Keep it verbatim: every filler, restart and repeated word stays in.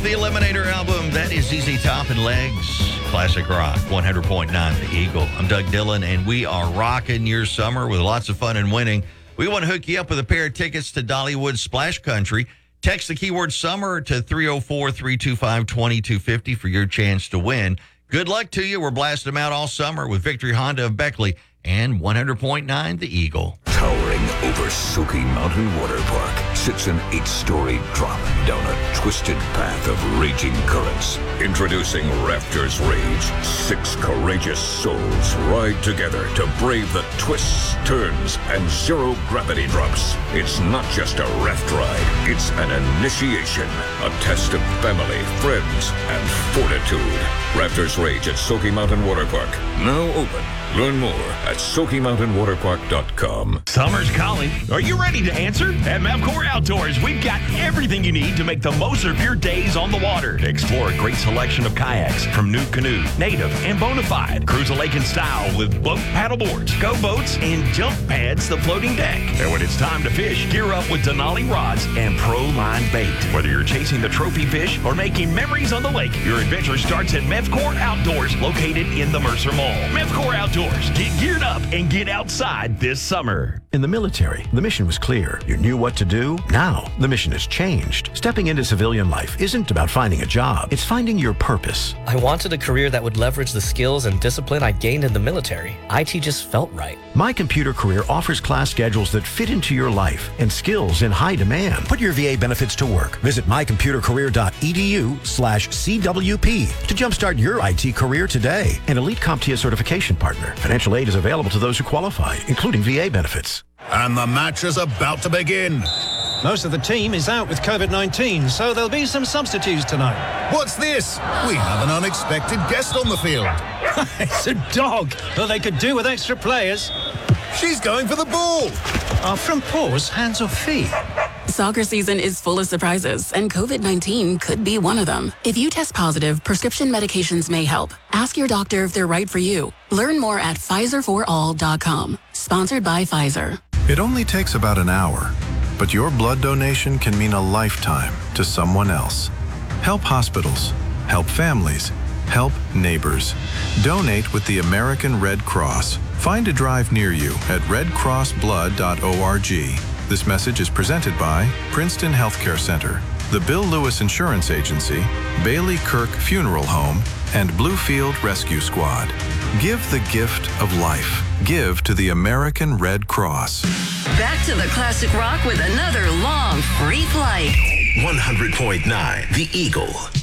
The Eliminator album, that is Z Z Top and Legs. Classic rock, one hundred point nine The Eagle. I'm Doug Dillon, and we are rocking your summer with lots of fun and winning. We want to hook you up with a pair of tickets to Dollywood Splash Country. Text the keyword summer to three oh four, three two five, two two five oh for your chance to win. Good luck to you. We're blasting them out all summer with Victory Honda of Beckley and one hundred point nine The Eagle. Towering over Soaky Mountain Water Park sits an eight-story drop down a twisted path of raging currents. Introducing Raptors Rage. Six courageous souls ride together to brave the twists, turns, and zero-gravity drops. It's not just a raft ride. It's an initiation. A test of family, friends, and fortitude. Raptors Rage at Soaky Mountain Water Park. Now open. Learn more at Soaky Mountain Water Park dot com. Summer's calling. Are you ready to answer? At Mavcor Outdoors, we've got everything you need to make the most of your days on the water. Explore a great selection of kayaks from New Canoe, Native, and Bonafide. Cruise a lake in style with boat paddleboards, go boats, and jump pads, the floating deck. And when it's time to fish, gear up with Denali rods and Pro Line bait. Whether you're chasing the trophy fish or making memories on the lake, your adventure starts at Mavcor Outdoors, located in the Mercer Mall. Mavcor Outdoors. Get geared up and get outside this summer. In the military, the mission was clear. You knew what to do. Now, the mission has changed. Stepping into civilian life isn't about finding a job. It's finding your purpose. I wanted a career that would leverage the skills and discipline I gained in the military. I T just felt right. My Computer Career offers class schedules that fit into your life and skills in high demand. Put your V A benefits to work. Visit my computer career dot e d u slash C W P to jumpstart your I T career today. An Elite CompTIA certification partner. Financial aid is available to those who qualify, including V A benefits. And the match is about to begin. Most of the team is out with COVID nineteen, so there'll be some substitutes tonight. What's this? We have an unexpected guest on the field. It's a dog. Well, they could do with extra players. She's going for the ball. Are front paws hands or feet? Soccer season is full of surprises, and COVID nineteen could be one of them. If you test positive, prescription medications may help. Ask your doctor if they're right for you. Learn more at Pfizer for all dot com. Sponsored by Pfizer. It only takes about an hour, but your blood donation can mean a lifetime to someone else. Help hospitals. Help families. Help neighbors. Donate with the American Red Cross. Find a drive near you at red cross blood dot org. This message is presented by Princeton Healthcare Center, the Bill Lewis Insurance Agency, Bailey Kirk Funeral Home, and Bluefield Rescue Squad. Give the gift of life. Give to the American Red Cross. Back to the classic rock with another long free flight. one hundred point nine The Eagle.